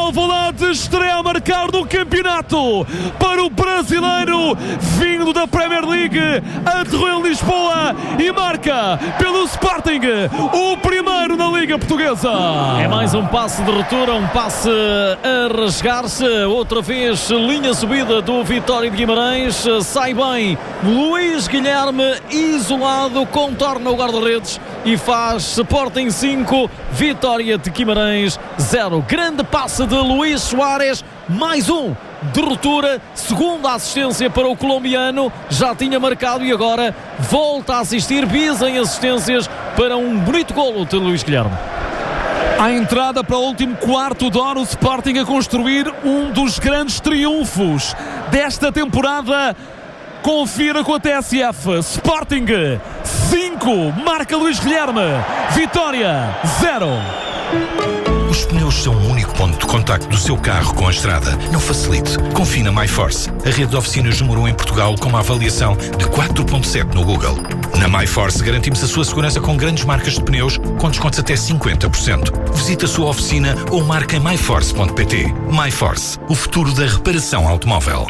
Alvalade, estreia a marcar no campeonato para o brasileiro vindo da Premier League, aterrou em Lisboa e marca pelo Sporting o primeiro na Liga Portuguesa. É mais um passe de ruptura, um passe a rasgar-se, outra vez linha subida do Vitória de Guimarães, sai bem Luís Guilherme, isolado, contorna o guarda-redes e faz Sporting 5, Vitória de Guimarães 0. Grande passe de Luís Soares, mais um de ruptura, segunda assistência para o colombiano, já tinha marcado e agora volta a assistir, bis em assistências para um bonito golo de Luís Guilherme. A entrada para o último quarto de hora, o Sporting a construir um dos grandes triunfos desta temporada. Confira com a TSF. Sporting 5, marca Luís Guilherme, Vitória 0. Os pneus são o único ponto de contacto do seu carro com a estrada. Não facilite. Confie na MyForce, a rede de oficinas número 1 em Portugal com uma avaliação de 4.7 no Google. Na MyForce garantimos a sua segurança com grandes marcas de pneus com descontos até 50%. Visite a sua oficina ou marque em myforce.pt. MyForce, o futuro da reparação automóvel.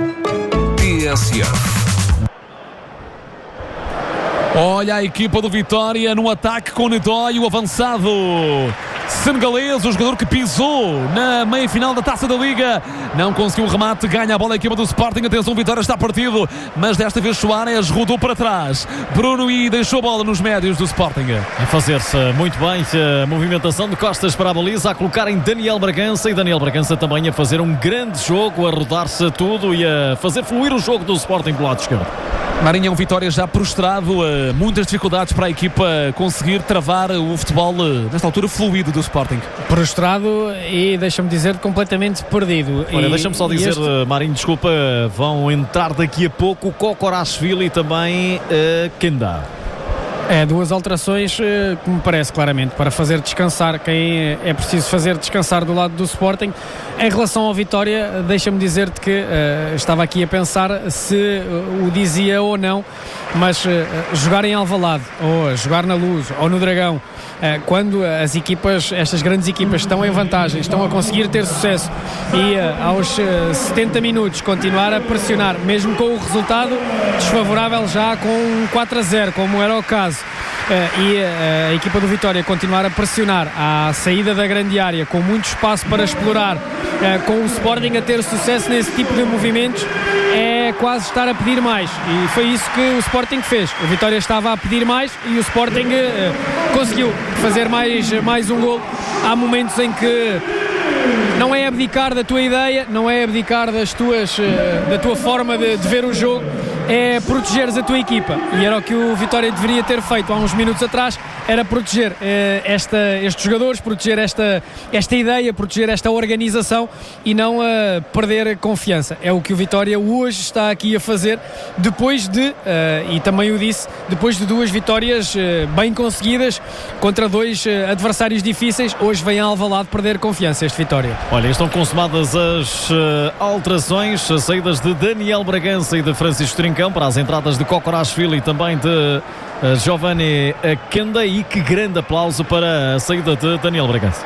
TSF. Olha a equipa do Vitória no ataque com Nedói, o avançado senegalês, o jogador que pisou na meia-final da Taça da Liga, não conseguiu um remate, ganha a bola a equipa do Sporting. Atenção, Vitória está partido, mas desta vez Soares rodou para trás, Bruno e deixou a bola nos médios do Sporting. A fazer-se muito bem a movimentação de costas para a baliza, a colocar em Daniel Bragança, e Daniel Bragança também a fazer um grande jogo, a rodar-se tudo e a fazer fluir o jogo do Sporting pelo lado esquerdo. Marinho, Vitória já prostrado, muitas dificuldades para a equipa conseguir travar o futebol nesta altura fluido do Sporting. Prostrado e, deixa-me dizer, completamente perdido. Olha, deixa-me só dizer, Marinho, desculpa, vão entrar daqui a pouco Kokorashvili e também Kenda. É, duas alterações que me parece claramente para fazer descansar quem é preciso fazer descansar do lado do Sporting. Em relação ao Vitória, deixa-me dizer-te que estava aqui a pensar se o dizia ou não, mas jogar em Alvalade, ou jogar na Luz, ou no Dragão, quando as equipas, estas grandes equipas estão em vantagem, estão a conseguir ter sucesso e aos 70 minutos continuar a pressionar, mesmo com o resultado desfavorável já com um 4-0, como era o caso, e a equipa do Vitória continuar a pressionar à saída da grande área, com muito espaço para explorar, com o Sporting a ter sucesso nesse tipo de movimentos, é quase estar a pedir mais, e foi isso que o Sporting fez. O Vitória estava a pedir mais e o Sporting conseguiu fazer mais um gol. Há momentos em que não é abdicar da tua ideia, não é abdicar da tua forma de ver o jogo, é protegeres a tua equipa, e era o que o Vitória deveria ter feito há uns minutos atrás, era proteger estes jogadores, proteger esta ideia, proteger esta organização e não perder confiança. É o que o Vitória hoje está aqui a fazer, depois de, e também o disse, depois de duas vitórias bem conseguidas contra dois adversários difíceis. Hoje vem a Alvalade perder confiança este Vitória. Olha, estão consumadas as alterações, as saídas de Daniel Bragança e de Francisco Trincão para as entradas de Kokorashvili e também de Giovanni Kenda, e que grande aplauso para a saída de Daniel Bragança.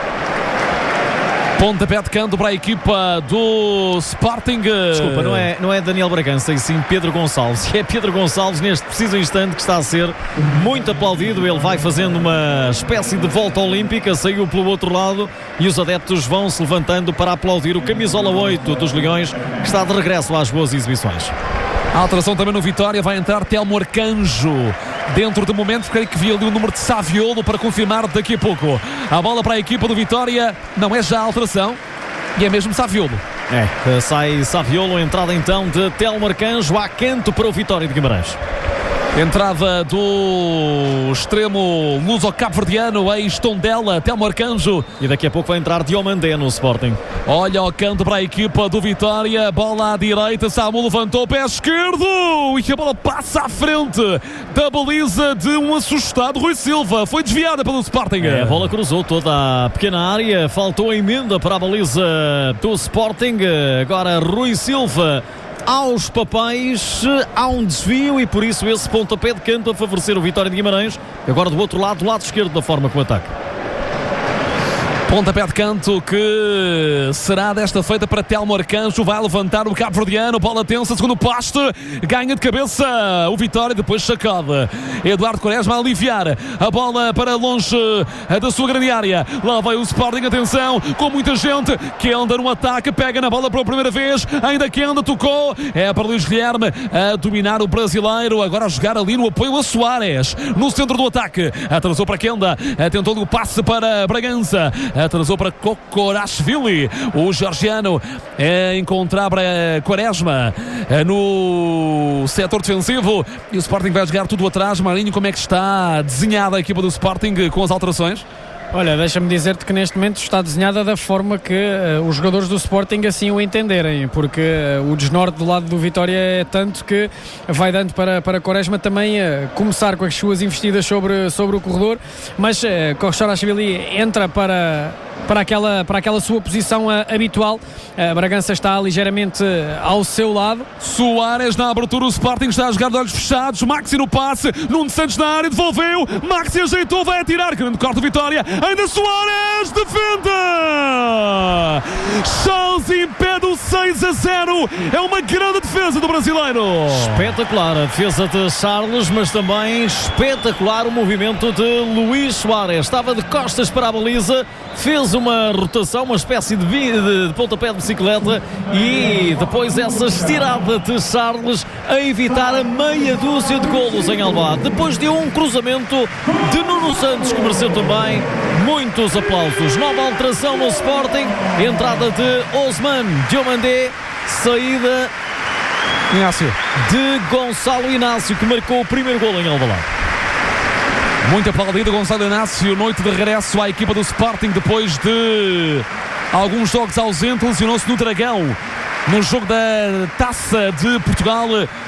Pontapé de canto para a equipa do Sporting. Desculpa, não é Daniel Bragança, e sim Pedro Gonçalves. É Pedro Gonçalves neste preciso instante que está a ser muito aplaudido. Ele vai fazendo uma espécie de volta olímpica, saiu pelo outro lado e os adeptos vão se levantando para aplaudir o camisola 8 dos Leões, que está de regresso às boas exibições. A alteração também no Vitória, vai entrar Telmo Arcanjo dentro de momento, creio que vi ali o número de Saviolo para confirmar daqui a pouco. A bola para a equipa do Vitória, não é já a alteração e é mesmo Saviolo. Sai Saviolo, entrada então de Telmo Arcanjo, há canto para o Vitória de Guimarães. Entrada do extremo luso-cabo-verdiano, ex-Tondela, Telmo Arcanjo. E daqui a pouco vai entrar Diomandé no Sporting. Olha o canto para a equipa do Vitória, bola à direita, Samu levantou o pé esquerdo e a bola passa à frente da baliza de um assustado Rui Silva. Foi desviada pelo Sporting. A bola cruzou toda a pequena área, faltou a emenda para a baliza do Sporting. Agora Rui Silva aos papéis, há um desvio e por isso esse pontapé de canto a favorecer o Vitória de Guimarães. Agora do outro lado, do lado esquerdo, da forma como ataca. Pontapé de canto que será desta feita para Telmo Arcanjo. Vai levantar o cabo-verdiano. Bola tensa, segundo poste. Ganha de cabeça o Vitória. Depois sacode. Eduardo Quaresma a aliviar a bola para longe da sua grande área. Lá vai o Sporting. Atenção, com muita gente. Kenda no ataque. Pega na bola pela primeira vez. Ainda Kenda tocou. É para Luís Guilherme a dominar o brasileiro. Agora a jogar ali no apoio a Soares. No centro do ataque. Atrasou para Kenda. Tentou o passe para Bragança. Atrasou para Kokorashvili. O georgiano encontrava Quaresma no setor defensivo. E o Sporting vai jogar tudo atrás. Marinho, como é que está desenhada a equipa do Sporting com as alterações? Olha, deixa-me dizer-te que neste momento está desenhada da forma que os jogadores do Sporting assim o entenderem, porque o desnorte do lado do Vitória é tanto que vai dando para Quaresma também começar com as suas investidas sobre o corredor, mas Kokorashvili entra para aquela sua posição habitual. Bragança está ligeiramente ao seu lado. Soares na abertura, o Sporting está a jogar de olhos fechados. Maxi no passe, Nuno Santos na área, devolveu, Maxi ajeitou, vai atirar, grande corte de Vitória, ainda Soares defende. Chelsea impede o 6-0. É uma grande defesa do brasileiro. Espetacular a defesa de Charles, mas também espetacular o movimento de Luís Soares. Estava de costas para a baliza, fez uma rotação, uma espécie de pontapé de bicicleta, e depois essa estirada de Charles a evitar a meia dúzia de golos em Alvalade. Depois de um cruzamento de Nuno Santos que mereceu também muitos aplausos. Nova alteração no Sporting, entrada de Osman Diomandé, saída Inácio de Gonçalo Inácio, que marcou o primeiro golo em Alvalade. Muito aplaudido Gonçalo Inácio, noite de regresso à equipa do Sporting depois de alguns jogos ausentes. Lesionou-se no Dragão no jogo da Taça de Portugal.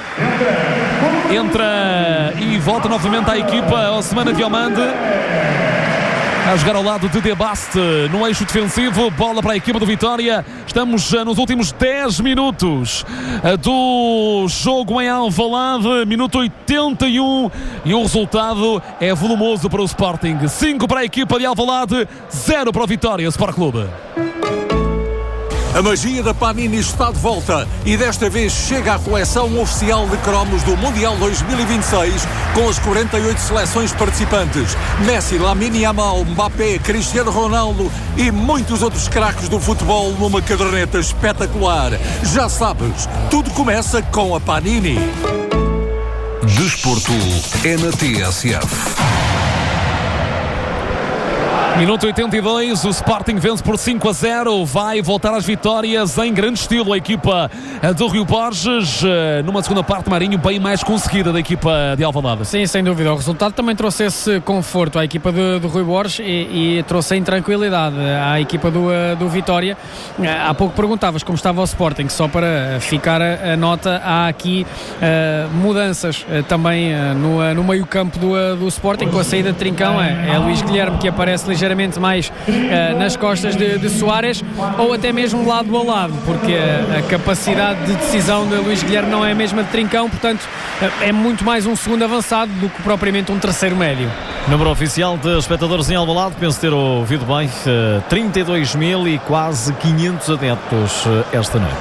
Entra e volta novamente à equipa Osman Diomandé a jogar ao lado de Debaste no eixo defensivo. Bola para a equipa do Vitória. Estamos nos últimos 10 minutos do jogo em Alvalade, minuto 81, e o resultado é volumoso para o Sporting. 5 para a equipa de Alvalade, 0 para o Vitória Sport Clube. A magia da Panini está de volta e desta vez chega à coleção oficial de cromos do Mundial 2026 com as 48 seleções participantes. Messi, Lamine Yamal, Mbappé, Cristiano Ronaldo e muitos outros craques do futebol numa caderneta espetacular. Já sabes, tudo começa com a Panini. Desporto é na TSF. Minuto 82, o Sporting vence por 5-0, vai voltar às vitórias em grande estilo a equipa do Rio Borges, numa segunda parte, Marinho, bem mais conseguida da equipa de Alvalade. Sim, sem dúvida, o resultado também trouxe esse conforto à equipa do Rui Borges e trouxe a tranquilidade à equipa do Vitória. Há pouco perguntavas como estava o Sporting, só para ficar a nota, há aqui mudanças também no meio campo do Sporting, com a saída de Trincão, é Luís Guilherme que aparece ligeiramente mais nas costas de Soares, ou até mesmo lado a lado, porque a capacidade de decisão de Luís Guilherme não é a mesma de Trincão, portanto é muito mais um segundo avançado do que propriamente um terceiro médio. Número oficial de espectadores em Alvalade, penso ter ouvido bem, 32.000 e quase 500 adeptos esta noite.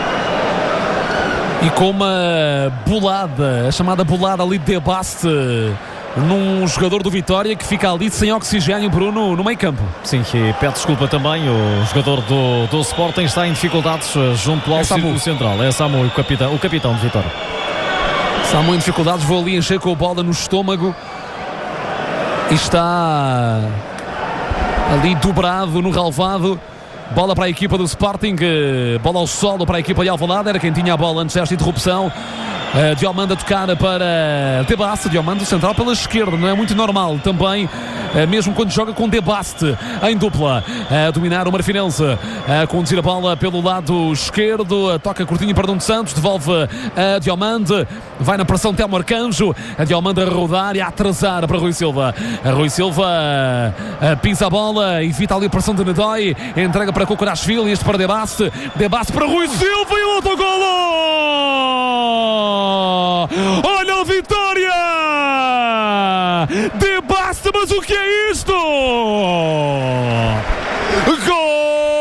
E com uma bolada, a chamada bolada ali de Debaste, num jogador do Vitória que fica ali sem oxigênio, Bruno, no meio campo. Sim, e pede desculpa também, o jogador do Sporting está em dificuldades junto ao círculo central. É Samu, o capitão de Vitória. Samu em dificuldades, vou ali encher com a bola no estômago e está ali dobrado no relvado. Bola para a equipa do Sporting, bola ao solo para a equipa de Alvalade, era quem tinha a bola antes desta interrupção. Diomanda a tocar para Debaste, Diomanda central pela esquerda, não é muito normal também, mesmo quando joga com Debaste em dupla, a dominar o Marfinense, a conduzir a bola pelo lado esquerdo, toca curtinho para Nuno Santos, devolve a Diomanda, vai na pressão Telmo Arcanjo, a Diomanda a rodar e a atrasar para Rui Silva. A Rui Silva pisa a bola, evita ali a pressão de Nedói, entrega para Kokorashvili, este para Debaste, Debaste para Rui Silva e o autogolo! Olha a Vitória! Debaste, mas o que é isto?